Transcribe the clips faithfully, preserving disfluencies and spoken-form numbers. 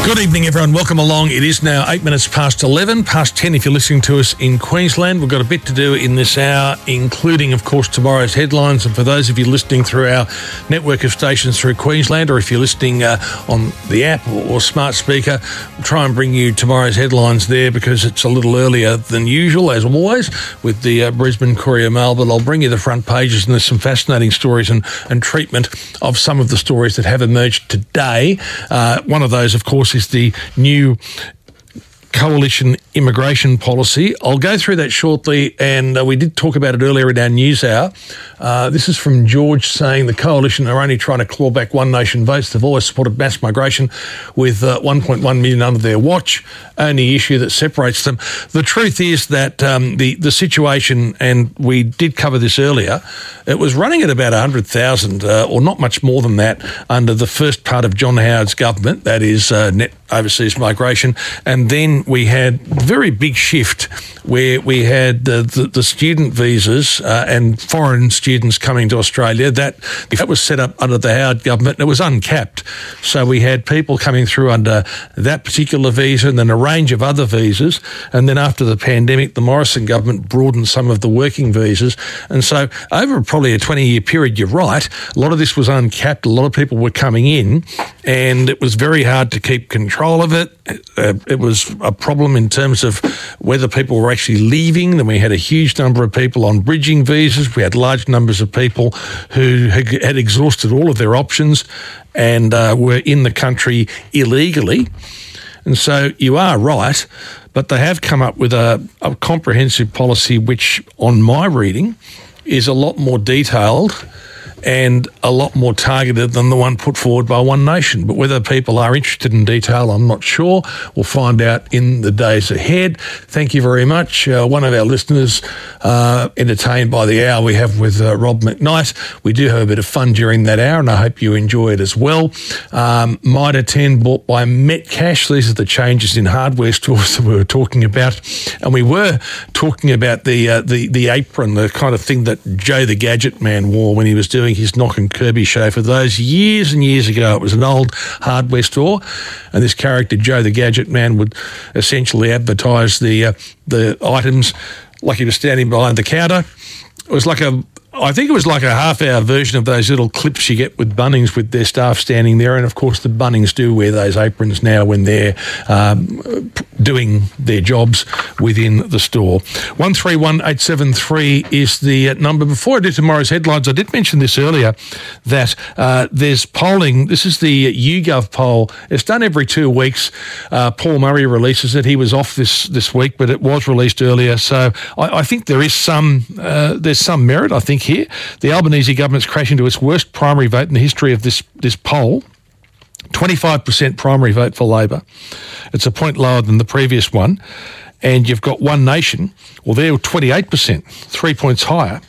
Good evening, everyone. Welcome along. It is now eight minutes past eleven, past ten if you're listening to us in Queensland. We've got a bit to do in this hour, including, of course, tomorrow's headlines. And for those of you listening through our network of stations through Queensland, or if you're listening uh, on the app or, or smart speaker, we'll try and bring you tomorrow's headlines there because it's a little earlier than usual, as always, with the uh, Brisbane Courier Mail. But I'll bring you the front pages, and there's some fascinating stories and, and treatment of some of the stories that have emerged today. Uh, one of those, of course, is the new coalition immigration policy. I'll go through that shortly, and uh, we did talk about it earlier in our news hour. Uh, this is from George saying the coalition are only trying to claw back One Nation votes. They've always supported mass migration with uh, one point one million under their watch, only issue that separates them. The truth is that um, the, the situation, and we did cover this earlier, it was running at about one hundred thousand, uh, or not much more than that, under the first part of John Howard's government, that is uh, net overseas migration, and then we had a very big shift where we had uh, the, the student visas uh, and foreign students coming to Australia. That that was set up under the Howard government, and it was uncapped. So we had people coming through under that particular visa and then a range of other visas. And then after the pandemic, the Morrison government broadened some of the working visas. And so over probably a twenty-year period, you're right, a lot of this was uncapped. A lot of people were coming in, and it was very hard to keep control of it. Uh, it was a problem in terms of whether people were actually leaving. Then we had a huge number of people on bridging visas. We had large numbers of people who had exhausted all of their options and uh, were in the country illegally. And so you are right, but they have come up with a, a comprehensive policy which, on my reading, is a lot more detailed and a lot more targeted than the one put forward by One Nation. But whether people are interested in detail, I'm not sure. We'll find out in the days ahead. Thank you very much. Uh, one of our listeners, uh, entertained by the hour we have with uh, Rob McKnight. We do have a bit of fun during that hour, and I hope you enjoy it as well. Um, Mitre ten bought by Metcash. These are the changes in hardware stores that we were talking about. And we were talking about the, uh, the, the apron, the kind of thing that Joe the Gadget Man wore when he was doing his Knock and Kirby show for those years and years ago. It was an old hardware store, and this character, Joe the Gadget Man, would essentially advertise the uh, the items like he was standing behind the counter. It was like a, I think it was like a half-hour version of those little clips you get with Bunnings with their staff standing there. And, of course, the Bunnings do wear those aprons now when they're um, doing their jobs within the store. one three one eight seven three is the number. Before I do tomorrow's headlines, I did mention this earlier, that uh, there's polling. This is the YouGov poll. It's done every two weeks. Uh, Paul Murray releases it. He was off this, this week, but it was released earlier. So I, I think there is some, uh, there's some merit, I think, here. The Albanese government's crashing to its worst primary vote in the history of this, this poll. twenty-five percent primary vote for Labor. It's a point lower than the previous one. And you've got One Nation. Well, they're twenty-eight percent, three points higher.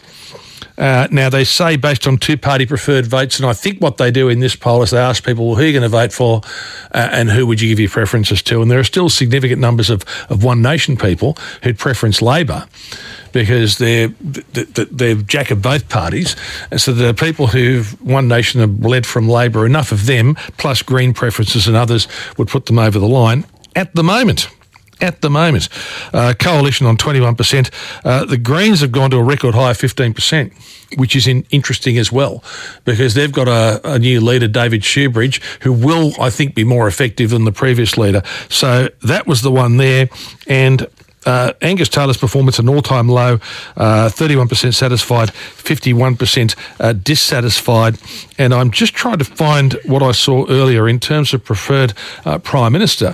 Uh, now, they say based on two-party preferred votes, and I think what they do in this poll is they ask people, well, who are you going to vote for uh, and who would you give your preferences to? And there are still significant numbers of, of One Nation people who'd preference Labor, because they're, they're jack of both parties. And so the people who One Nation have bled from Labor, enough of them, plus Green preferences and others, would put them over the line at the moment. At the moment. Uh, coalition on twenty-one percent. Uh, the Greens have gone to a record high of fifteen percent, which is in, interesting as well, because they've got a, a new leader, David Shoebridge, who will, I think, be more effective than the previous leader. So that was the one there. And Uh, Angus Taylor's performance, an all-time low, uh, thirty-one percent satisfied, fifty-one percent uh, dissatisfied. And I'm just trying to find what I saw earlier in terms of preferred uh, Prime Minister.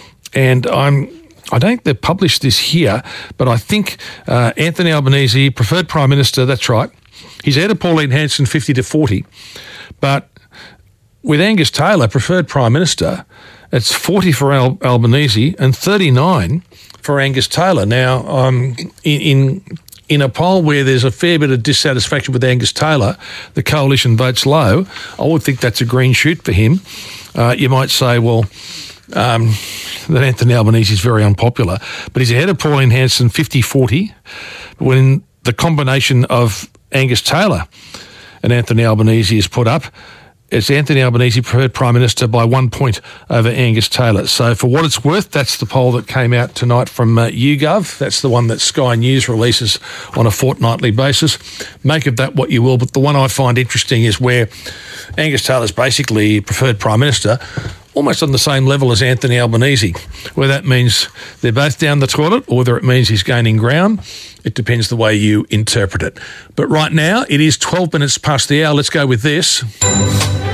And I'm, I don't think they've published this here, but I think uh, Anthony Albanese, preferred Prime Minister, that's right. He's ahead of Pauline Hanson, fifty to forty. But with Angus Taylor, preferred Prime Minister, it's forty for Al- Albanese and thirty-nine for Angus Taylor. Now, um, in, in in a poll where there's a fair bit of dissatisfaction with Angus Taylor, the coalition votes low. I would think that's a green shoot for him. Uh, you might say, well, um, that Anthony Albanese is very unpopular, but he's ahead of Pauline Hanson, fifty forty, when the combination of Angus Taylor and Anthony Albanese is put up, it's Anthony Albanese, preferred Prime Minister, by one point over Angus Taylor. So for what it's worth, that's the poll that came out tonight from uh, YouGov. That's the one that Sky News releases on a fortnightly basis. Make of that what you will, but the one I find interesting is where Angus Taylor's basically preferred Prime Minister, almost on the same level as Anthony Albanese. Whether that means they're both down the toilet or whether it means he's gaining ground, it depends the way you interpret it. But right now, it is twelve minutes past the hour. Let's go with this.